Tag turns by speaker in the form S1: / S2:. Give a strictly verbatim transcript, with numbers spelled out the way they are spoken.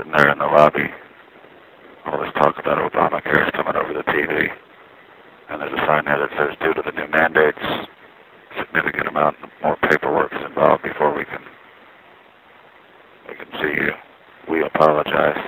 S1: sitting there in the lobby. All this talk about Obamacare is coming over the T V. And there's a sign there that says, due to the new mandates, significant amount more paperwork is involved before we can, we can see you. We apologize.